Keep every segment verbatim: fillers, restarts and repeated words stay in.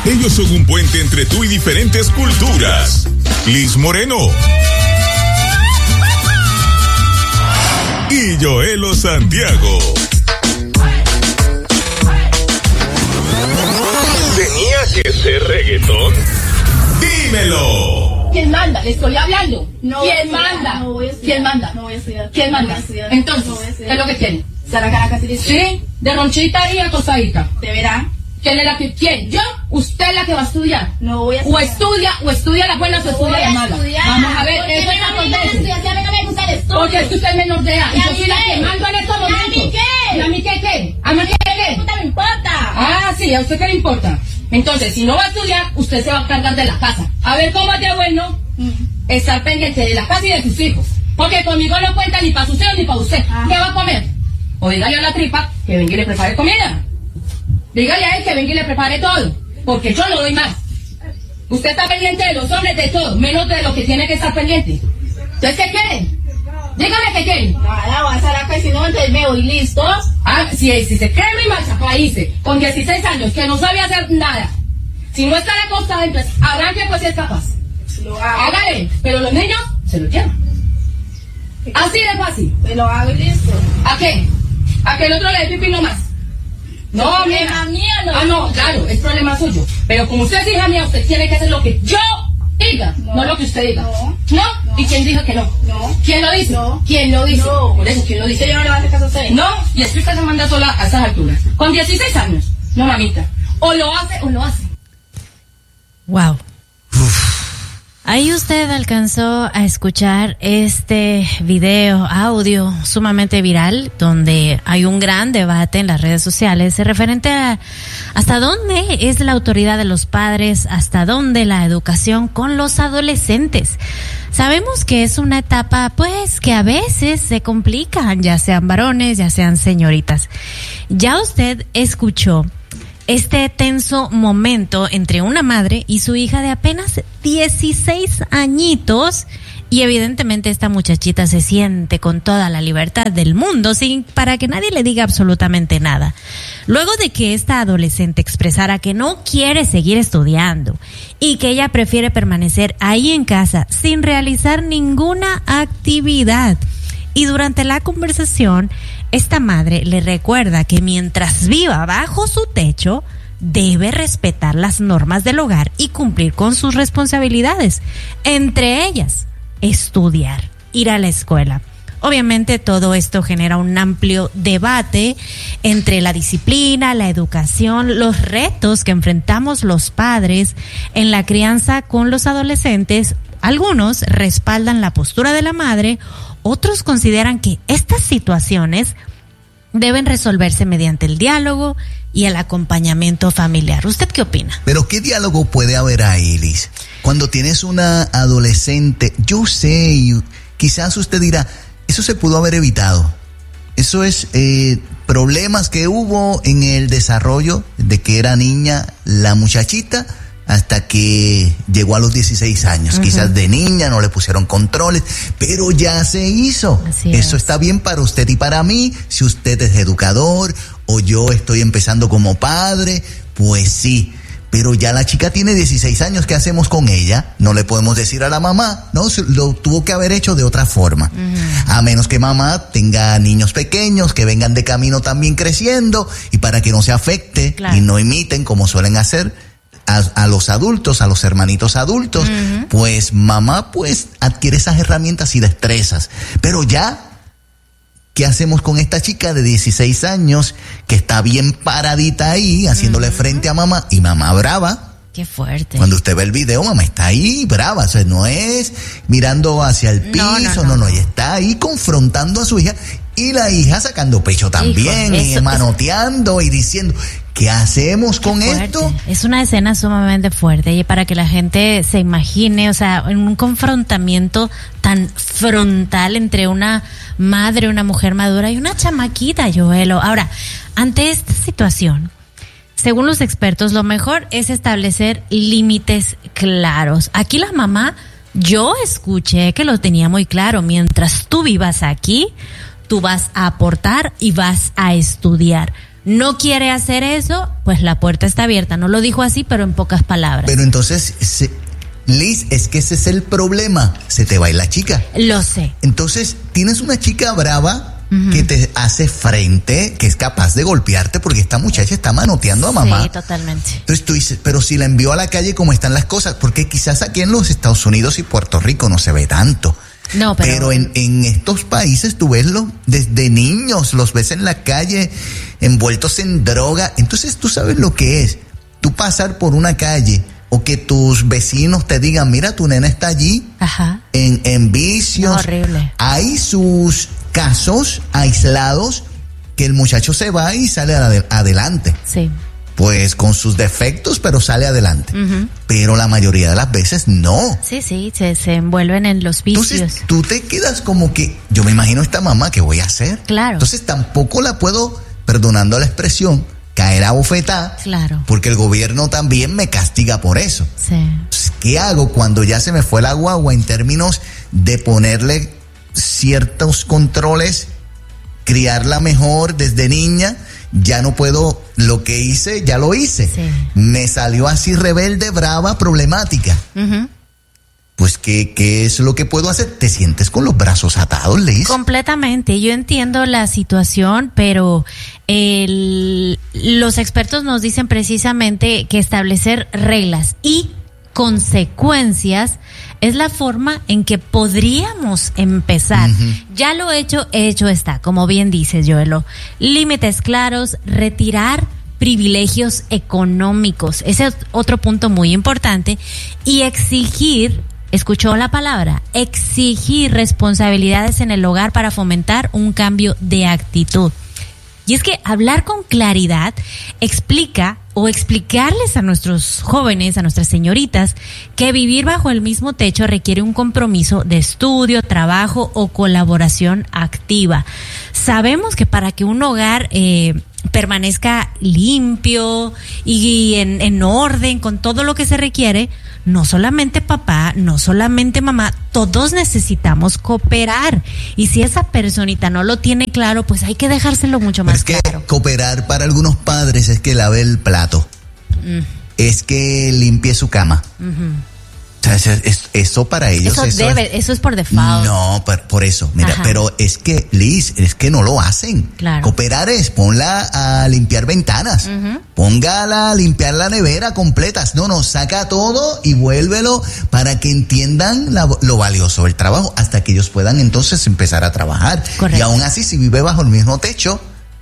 Ellos son un puente entre tú y diferentes culturas. Liz Moreno y Joelo Santiago. ¿Tenía que ser reggaetón? ¡Dímelo! ¿Quién manda? Le estoy hablando. No ¿Quién voy a manda? No voy a estudiar. ¿Quién manda? No voy a estudiar. ¿Quién No manda? voy a estudiar. Entonces, No voy a estudiar. ¿qué es lo que quiere? Saracara Catirista. ¿Sí? ¿De ronchita y acosadita? ¿De verá? ¿Quién es la que, quién? ¿Yo? ¿Usted es la que va a estudiar? No voy a O estudiar. estudia, o estudia las buenas o No estudia voy las a malas. estudiar. Vamos a ver, ¿Por qué eso me es obligan a acontece. estudiar? Si a mí no me gusta el estudio. Porque es que usted es menor de edad. ¿Y a Yo mí soy la qué? que mando en estos ¿Y a mí momentos. qué? ¿Y a mí qué qué? ¿A mí qué qué? ¿Qué puta me importa? Ah, sí, ¿a usted qué le importa? Entonces, si no va a estudiar, usted se va a cargar de la casa. A ver cómo es de bueno Mm. estar pendiente de la casa y de sus hijos. Porque conmigo no cuenta ni para sus hijos ni para usted. Ah. ¿Qué va a comer? O dígale a la tripa que venga y le prepare comida. Dígale a él que venga y le prepare todo. Porque yo no doy más. Usted está pendiente de los hombres, de todo, menos de lo que tiene que estar pendiente. Entonces, ¿qué quieren? Dígame qué quieren. Nada, voy a estar acá y si no, entonces me voy. ¿Listos? Ah, si, si se cree mi marcha países, con dieciséis años, que no sabía hacer nada. Si no está acostada, entonces arranque pues si es capaz. Lo hago. Hágale, pero los niños se lo llevan. Así de fácil. Pues lo hago y listo. ¿A qué? ¿A que el otro le dé pipí nomás? No, problema mija. mío, no. Ah, no, claro, es problema suyo. Pero como usted es hija mía, usted tiene que hacer lo que yo diga, no, No. lo que usted diga. No. ¿No? No. ¿Y quién dijo que no? No. ¿Quién lo dice? No. ¿Quién lo dice? No. Por eso, ¿quién lo dice? Yo no le voy a hacer caso a usted. No, y es que usted se manda sola a esas alturas. Con dieciséis años. No, mamita. O lo hace o lo hace. Wow. Ahí usted alcanzó a escuchar este video, audio sumamente viral, donde hay un gran debate en las redes sociales referente a hasta dónde es la autoridad de los padres, hasta dónde la educación con los adolescentes. Sabemos que es una etapa, pues, que a veces se complican, ya sean varones, ya sean señoritas. Ya usted escuchó este tenso momento entre una madre y su hija de apenas dieciséis añitos, y evidentemente esta muchachita se siente con toda la libertad del mundo sin para que nadie le diga absolutamente nada. Luego de que esta adolescente expresara que no quiere seguir estudiando y que ella prefiere permanecer ahí en casa sin realizar ninguna actividad, y durante la conversación, esta madre le recuerda que mientras viva bajo su techo, debe respetar las normas del hogar y cumplir con sus responsabilidades. Entre ellas, estudiar, ir a la escuela. Obviamente todo esto genera un amplio debate entre la disciplina, la educación, los retos que enfrentamos los padres en la crianza con los adolescentes. Algunos respaldan la postura de la madre, otros consideran que estas situaciones deben resolverse mediante el diálogo y el acompañamiento familiar. ¿Usted qué opina? Pero ¿qué diálogo puede haber ahí, Liz? Cuando tienes una adolescente, yo sé, y quizás usted dirá, eso se pudo haber evitado. Eso es eh, problemas que hubo en el desarrollo de que era niña la muchachita hasta que llegó a los dieciséis años. Uh-huh. Quizás de niña no le pusieron controles, pero ya se hizo. Así Eso es. está bien para usted y para mí. Si usted es educador o yo estoy empezando como padre, pues sí. Pero ya la chica tiene dieciséis años, ¿qué hacemos con ella? No le podemos decir a la mamá, no, lo tuvo que haber hecho de otra forma. Uh-huh. A menos que mamá tenga niños pequeños que vengan de camino también creciendo, y para que no se afecte, claro, y no imiten como suelen hacer a, a los adultos, a los hermanitos adultos, uh-huh, pues mamá pues adquiere esas herramientas y destrezas. Pero ya, ¿qué hacemos con esta chica de dieciséis años que está bien paradita ahí, haciéndole uh-huh. frente a mamá, y mamá brava? Qué fuerte. Cuando usted ve el video, mamá está ahí brava, o sea, no es mirando hacia el piso, no, no, no, no, no, ella está ahí confrontando a su hija, y la hija sacando pecho también, Hijo, eso, y manoteando eso, y diciendo, ¿qué hacemos con esto? Es una escena sumamente fuerte, y para que la gente se imagine, o sea, en un confrontamiento tan frontal entre una madre, una mujer madura y una chamaquita, Joelo. Ahora, ante esta situación, según los expertos, lo mejor es establecer límites claros. Aquí la mamá, yo escuché que lo tenía muy claro: mientras tú vivas aquí, tú vas a aportar y vas a estudiar. no quiere hacer eso, pues la puerta está abierta. No lo dijo así, pero en pocas palabras. Pero entonces, se, Liz, es que ese es el problema. Se te va a ir la chica. Lo sé. Entonces, tienes una chica brava uh-huh. que te hace frente, que es capaz de golpearte porque esta muchacha está manoteando a mamá. Sí, totalmente. Entonces tú dices, pero si la envió a la calle, ¿cómo están las cosas? Porque quizás aquí en los Estados Unidos y Puerto Rico no se ve tanto. No, pero, pero en, en estos países tú ves los, desde niños, los ves en la calle envueltos en droga. Entonces tú sabes lo que es tú pasar por una calle o que tus vecinos te digan, mira, tu nena está allí Ajá. en, en vicios. No, horrible. Hay sus casos aislados que el muchacho se va y sale adel- adelante. Sí. Pues con sus defectos, pero sale adelante. Uh-huh. Pero la mayoría de las veces no. Sí, sí, se, se envuelven en los vicios. Entonces tú te quedas como que, yo me imagino esta mamá, ¿qué voy a hacer? Claro. Entonces tampoco la puedo, perdonando la expresión, caer a bofetada. Claro. Porque el gobierno también me castiga por eso. Sí. Entonces, ¿qué hago cuando ya se me fue la guagua en términos de ponerle ciertos controles, criarla mejor desde niña? Ya no puedo, lo que hice, ya lo hice. Sí. Me salió así rebelde, brava, problemática. Uh-huh. Pues, ¿qué, ¿qué es lo que puedo hacer? ¿Te sientes con los brazos atados, Liz? Completamente. Yo entiendo la situación, pero el, los expertos nos dicen precisamente que establecer reglas y consecuencias es la forma en que podríamos empezar. Uh-huh. Ya lo hecho, hecho está, como bien dices, Joelo. Límites claros, retirar privilegios económicos. Ese es otro punto muy importante. Y exigir, escuchó la palabra, exigir responsabilidades en el hogar para fomentar un cambio de actitud. Y es que hablar con claridad explica o explicarles a nuestros jóvenes, a nuestras señoritas, que vivir bajo el mismo techo requiere un compromiso de estudio, trabajo o colaboración activa. Sabemos que para que un hogar eh, permanezca limpio y en, en orden con todo lo que se requiere, no solamente papá, no solamente mamá, todos necesitamos cooperar. Y si esa personita no lo tiene claro, pues hay que dejárselo mucho más claro. Es que claro. Cooperar para algunos padres es que lave el plato, mm. es que limpie su cama. Uh-huh. O sea, es, eso para ellos. Eso, eso debe, es, eso es por default. No, por, por eso. Mira, Ajá. pero es que, Liz, es que no lo hacen. Claro. Cooperar es ponla a limpiar ventanas. Uh-huh. Póngala a limpiar la nevera completas. No, no, saca todo y vuélvelo para que entiendan la, lo valioso del trabajo hasta que ellos puedan entonces empezar a trabajar. Correcto. Y aún así, si vive bajo el mismo techo,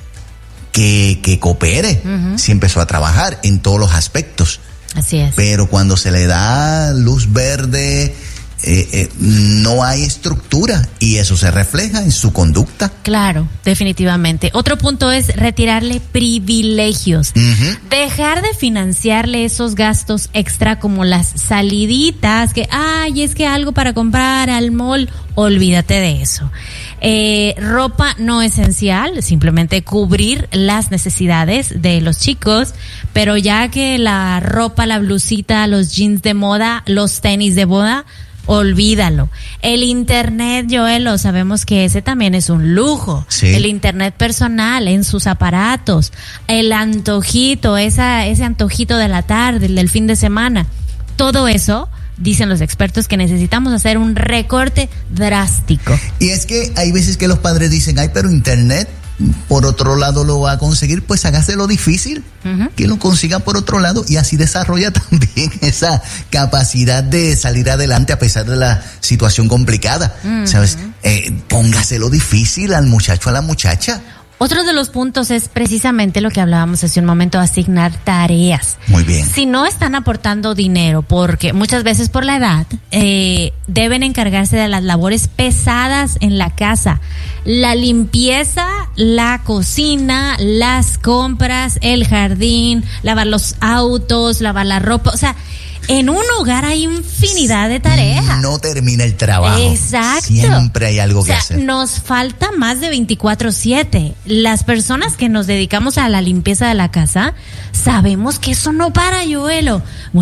que, que coopere. Uh-huh. Si empezó a trabajar en todos los aspectos. Así es. Pero cuando se le da luz verde, eh, eh, no hay estructura y eso se refleja en su conducta. Claro, definitivamente. Otro punto es retirarle privilegios. Uh-huh. Dejar de financiarle esos gastos extra como las saliditas, que, ay, es que algo para comprar al mall, olvídate de eso. Eh, ropa no esencial, simplemente cubrir las necesidades de los chicos, pero ya que la ropa, la blusita, los jeans de moda, los tenis de moda, olvídalo. El internet, Joelo, sabemos que ese también es un lujo. Sí. El internet personal en sus aparatos, el antojito, esa, ese antojito de la tarde, el del fin de semana, todo eso. Dicen los expertos que necesitamos hacer un recorte drástico. Y es que hay veces que los padres dicen, ay, pero internet por otro lado lo va a conseguir, pues hágaselo difícil, uh-huh. que lo consigan por otro lado y así desarrolla también esa capacidad de salir adelante a pesar de la situación complicada, uh-huh. ¿sabes? Eh, póngaselo difícil al muchacho, a la muchacha. Otro de los puntos es precisamente lo que hablábamos hace un momento, asignar tareas. Muy bien. Si no están aportando dinero, porque muchas veces por la edad, eh, deben encargarse de las labores pesadas en la casa. La limpieza, la cocina, las compras, el jardín, lavar los autos, lavar la ropa, o sea, en un hogar hay infinidad de tareas. No termina el trabajo. Exacto. Siempre hay algo o sea, que hacer. Nos falta más de veinticuatro siete. Las personas que nos dedicamos a la limpieza de la casa, sabemos que eso no para, Joelo. Bueno,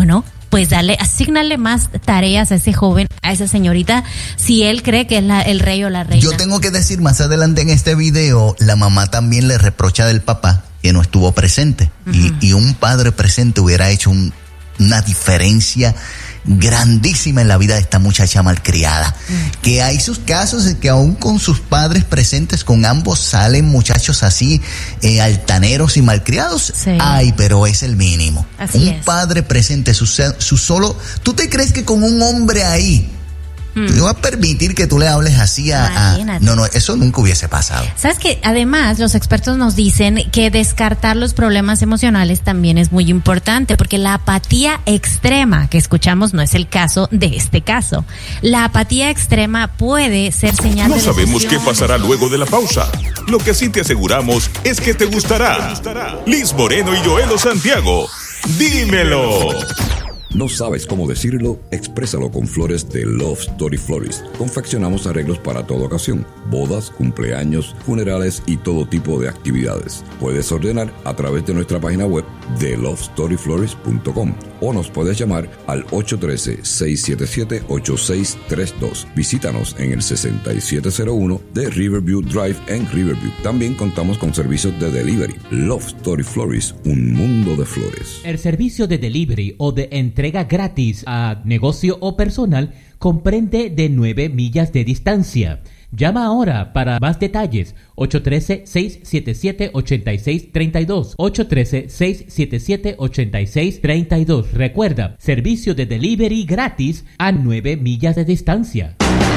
pues dale, asígnale más tareas a ese joven, a esa señorita, si él cree que es la, el rey o la reina. Yo tengo que decir más adelante en este video, la mamá también le reprocha del papá que no estuvo presente. Uh-huh. y, y un padre presente hubiera hecho un, una diferencia grandísima en la vida de esta muchacha malcriada. Mm. Que hay sus casos de que aún con sus padres presentes, con ambos salen muchachos así, eh, altaneros y malcriados. Sí. Ay, pero es el mínimo. Así un es. Padre presente, su, su solo... ¿Tú te crees que con un hombre ahí Mm. ¿Tú vas a permitir que tú le hables así a, a... No, no, eso nunca hubiese pasado. ¿Sabes qué? Además, los expertos nos dicen que descartar los problemas emocionales también es muy importante, porque la apatía extrema que escuchamos no es el caso de este caso. La apatía extrema puede ser señal no de... No sabemos qué pasará luego de la pausa. Lo que sí te aseguramos es que te gustará. Liz Moreno y Joelo Santiago. ¡Dímelo! ¿No sabes cómo decirlo? Exprésalo con flores de Love Story Florist. Confeccionamos arreglos para toda ocasión, bodas, cumpleaños, funerales y todo tipo de actividades. Puedes ordenar a través de nuestra página web de love story florist punto com o nos puedes llamar al ocho uno tres, seis siete siete, ocho seis tres dos. Visítanos en el sesenta y siete cero uno de Riverview Drive en Riverview. También contamos con servicios de delivery. Love Story Florist, un mundo de flores. El servicio de delivery o de entrega gratis a negocio o personal comprende de nueve millas de distancia. Llama ahora para más detalles. ocho uno tres, seis siete siete, ocho seis tres dos. ocho uno tres, seis siete siete, ocho seis tres dos. Recuerda, servicio de delivery gratis a nueve millas de distancia.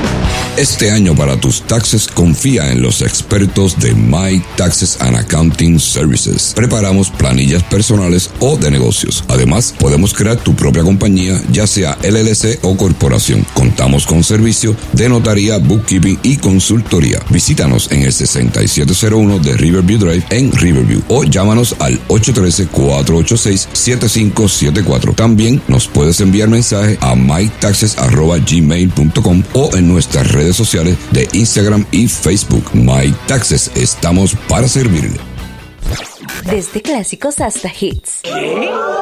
Este año para tus taxes confía en los expertos de My Taxes and Accounting Services. Preparamos planillas personales o de negocios. Además, podemos crear tu propia compañía, ya sea L L C o corporación. Contamos con servicio de notaría, bookkeeping y consultoría. Visítanos en el sesenta y siete cero uno de Riverview Drive en Riverview o llámanos al ocho uno tres, cuatro ocho seis, siete cinco siete cuatro. También nos puedes enviar mensaje a my taxes arroba gmail punto com o en nuestras redes sociales de Instagram y Facebook. My Taxes, estamos para servirle. Desde clásicos hasta hits. ¿Qué?